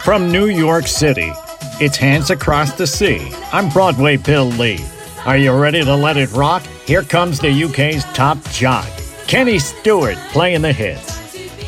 From New York City, it's Hands Across the Sea. I'm Broadway Bill Lee. Are you ready to let it rock? Here comes the UK's top jock, Kenny Stewart, playing the hits.